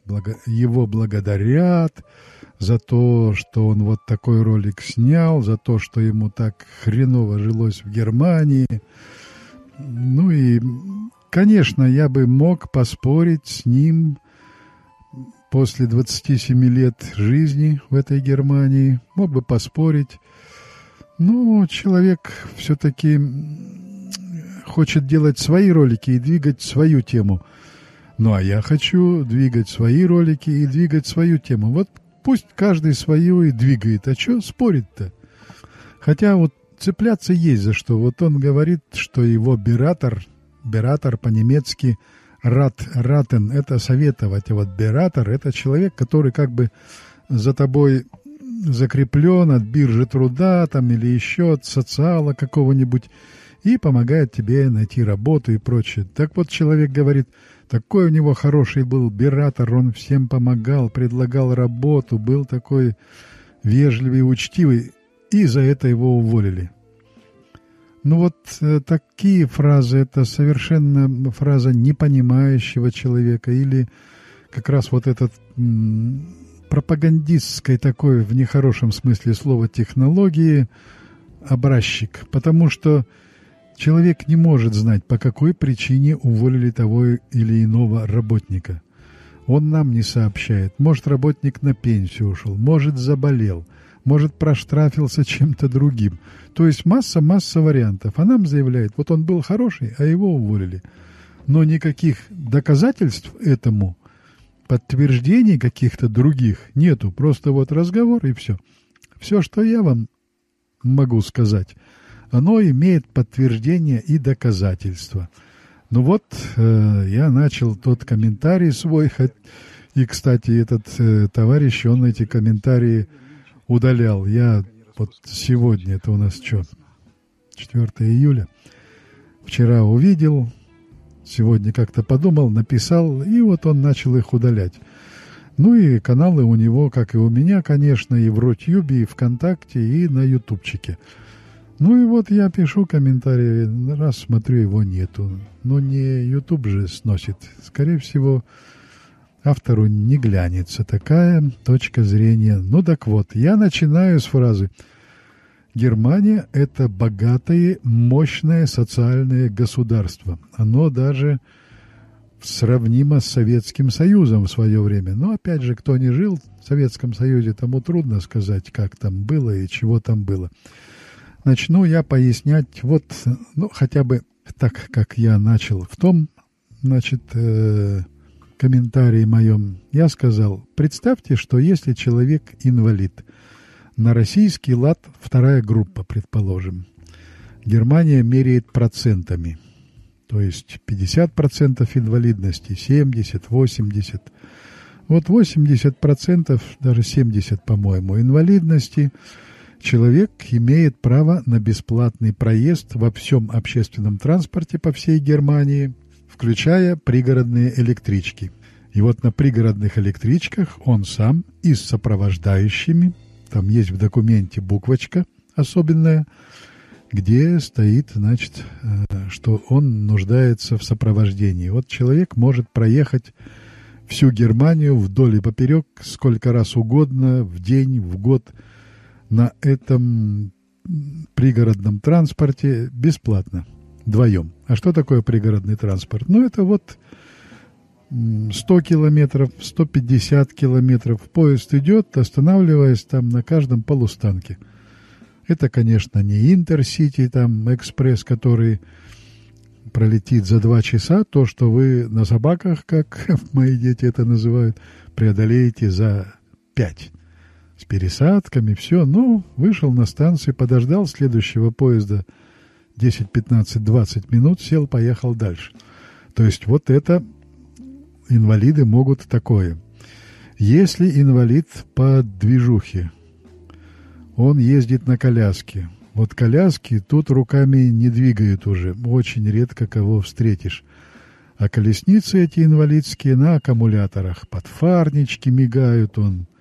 его благодарят за то, что он вот такой ролик снял, за то, что ему так хреново жилось в Германии. Ну и, конечно, я бы мог поспорить с ним после 27 лет жизни в этой Германии, мог бы поспорить. Но человек все-таки хочет делать свои ролики и двигать свою тему. Ну, а я хочу двигать свои ролики и двигать свою тему. Вот пусть каждый свою и двигает. А что спорить-то? Хотя вот цепляться есть за что. Вот он говорит, что его бератор по-немецки ратен, это советовать. А вот бератор — это человек, который как бы за тобой закреплен от биржи труда там, или еще от социала какого-нибудь и помогает тебе найти работу и прочее. Так вот, человек говорит, такой у него хороший был бератор, он всем помогал, предлагал работу, был такой вежливый, учтивый, и за это его уволили. Ну вот такие фразы, это совершенно фраза непонимающего человека или как раз вот этот пропагандистской такой, в нехорошем смысле слова, технологии образчик, потому что человек не может знать, по какой причине уволили того или иного работника. Он нам не сообщает. Может, работник на пенсию ушел, может, заболел, может, проштрафился чем-то другим. То есть масса вариантов. А нам заявляет, вот он был хороший, а его уволили. Но никаких доказательств этому, подтверждений каких-то других нету. Просто вот разговор и все. Все, что я вам могу сказать, оно имеет подтверждение и доказательства. Ну вот, я начал тот комментарий свой, и, кстати, этот товарищ, он эти комментарии удалял. Я вот сегодня, это у нас что, 4 июля, вчера увидел, сегодня как-то подумал, написал, и вот он начал их удалять. Ну и каналы у него, как и у меня, конечно, и в Рутюбе, и ВКонтакте, и на Ютубчике. Ну и вот я пишу комментарии, раз смотрю, его нету. Но не Ютуб же сносит. Скорее всего, автору не глянется такая точка зрения. Ну так вот, я начинаю с фразы: Германия — это богатое, мощное социальное государство. Оно даже сравнимо с Советским Союзом в свое время. Но опять же, кто не жил в Советском Союзе, тому трудно сказать, как там было и чего там было. Начну я пояснять, вот, ну, хотя бы так, как я начал в том, значит, комментарии моем. Я сказал, представьте, что если человек инвалид, на российский лад вторая группа, предположим, Германия меряет процентами, то есть 50% инвалидности, 70, 80, вот 80%, даже 70, по-моему, инвалидности, человек имеет право на бесплатный проезд во всем общественном транспорте по всей Германии, включая пригородные электрички. И вот на пригородных электричках он сам и с сопровождающими, там есть в документе буквочка особенная, где стоит, значит, что он нуждается в сопровождении. Вот человек может проехать всю Германию вдоль и поперек сколько раз угодно, в день, в год, на этом пригородном транспорте бесплатно, вдвоем. А что такое пригородный транспорт? Ну, это вот 100 километров, 150 километров. Поезд идет, останавливаясь там на каждом полустанке. Это, конечно, не Интерсити, там, экспресс, который пролетит за 2 часа. То, что вы на собаках, как мои дети это называют, преодолеете за 5. С пересадками, все. Ну, вышел на станцию, подождал следующего поезда 10, 15, 20 минут, сел, поехал дальше. То есть вот это инвалиды могут такое. Если инвалид по движухе, он ездит на коляске. Вот коляски тут руками не двигают уже. Очень редко кого встретишь. А колесницы эти инвалидские на аккумуляторах. Подфарнички мигают,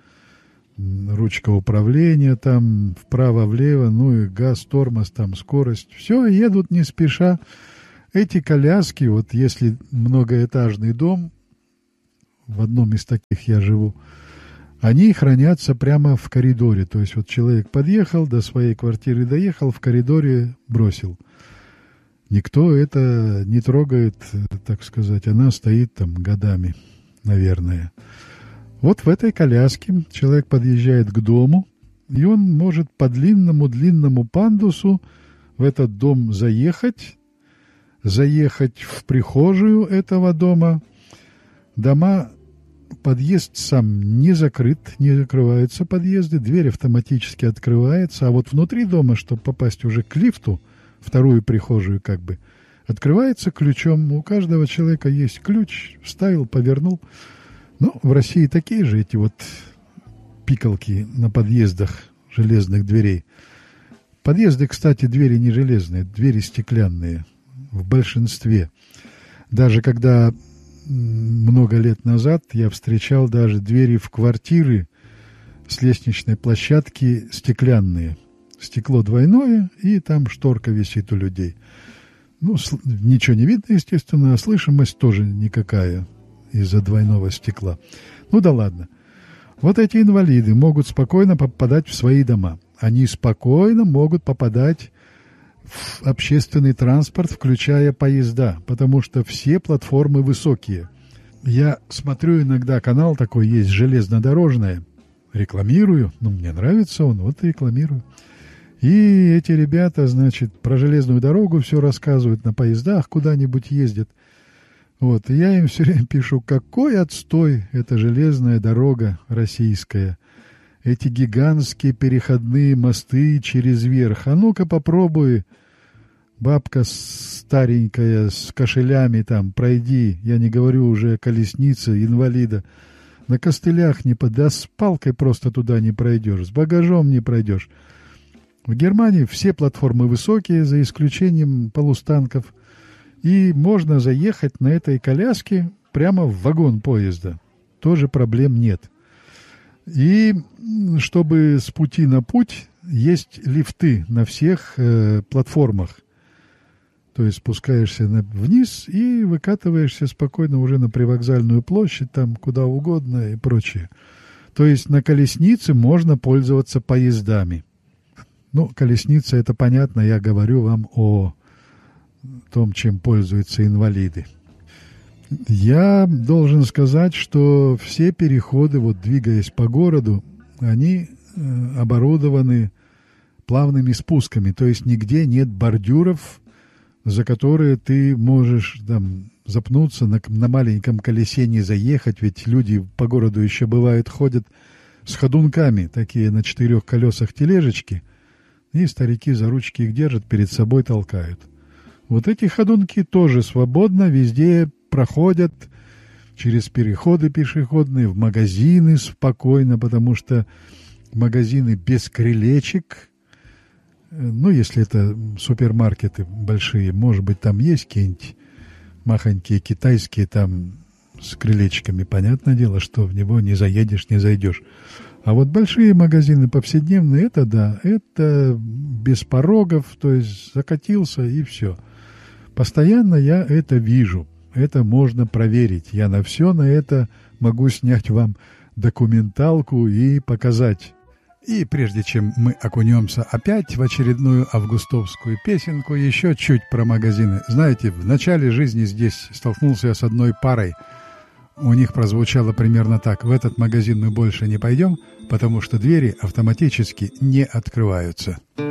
ручка управления там вправо-влево, ну и газ, тормоз, там скорость. Все, едут не спеша. Эти коляски, вот если многоэтажный дом, в одном из таких я живу, они хранятся прямо в коридоре. То есть вот человек подъехал, до своей квартиры доехал, в коридоре бросил. Никто это не трогает, так сказать, она стоит там годами, наверное. Вот в этой коляске человек подъезжает к дому, и он может по длинному пандусу в этот дом заехать в прихожую этого дома. Подъезд сам не закрыт, не закрываются подъезды, дверь автоматически открывается, а вот внутри дома, чтобы попасть уже к лифту, вторую прихожую как бы, открывается ключом. У каждого человека есть ключ, вставил, повернул. Ну, в России такие же эти вот пикалки на подъездах железных дверей. Подъезды, кстати, двери не железные, двери стеклянные в большинстве. Даже когда много лет назад я встречал даже двери в квартиры с лестничной площадки стеклянные. Стекло двойное, и там шторка висит у людей. Ну, ничего не видно, естественно, а слышимость тоже никакая из-за двойного стекла. Ну да ладно. Вот эти инвалиды могут спокойно попадать в свои дома. Они спокойно могут попадать в общественный транспорт, включая поезда, потому что все платформы высокие. Я смотрю иногда, канал такой есть, железнодорожный, рекламирую, мне нравится он, вот рекламирую. И эти ребята, значит, про железную дорогу все рассказывают, на поездах куда-нибудь ездят. Вот, и я им все время пишу, какой отстой эта железная дорога российская. Эти гигантские переходные мосты через верх. А ну-ка попробуй, бабка старенькая с кошелями там, пройди. Я не говорю уже о колеснице инвалида. На костылях да с палкой просто туда не пройдешь, с багажом не пройдешь. В Германии все платформы высокие, за исключением полустанков. И можно заехать на этой коляске прямо в вагон поезда. Тоже проблем нет. И чтобы с пути на путь, есть лифты на всех платформах. То есть спускаешься вниз и выкатываешься спокойно уже на привокзальную площадь, там куда угодно и прочее. То есть на колеснице можно пользоваться поездами. Ну, колесница, это понятно, я говорю вам о том, чем пользуются инвалиды. Я должен сказать, что все переходы, вот двигаясь по городу, они оборудованы плавными спусками, то есть нигде нет бордюров, за которые ты можешь там запнуться, на маленьком колесе не заехать, ведь люди по городу еще бывают ходят с ходунками, такие на 4 колесах тележечки, и старики за ручки их держат, перед собой толкают. Вот эти ходунки тоже свободно везде проходят, через переходы пешеходные, в магазины спокойно, потому что магазины без крылечек, ну, если это супермаркеты большие, может быть, там есть какие-нибудь махонькие китайские там с крылечками, понятное дело, что в него не заедешь, не зайдешь. А вот большие магазины повседневные, это да, это без порогов, то есть закатился и все. Постоянно я это вижу, это можно проверить. Я на все на это могу снять вам документалку и показать. И прежде чем мы окунемся опять в очередную августовскую песенку, еще чуть про магазины. Знаете, в начале жизни здесь столкнулся я с одной парой. У них прозвучало примерно так: в этот магазин мы больше не пойдем, потому что двери автоматически не открываются.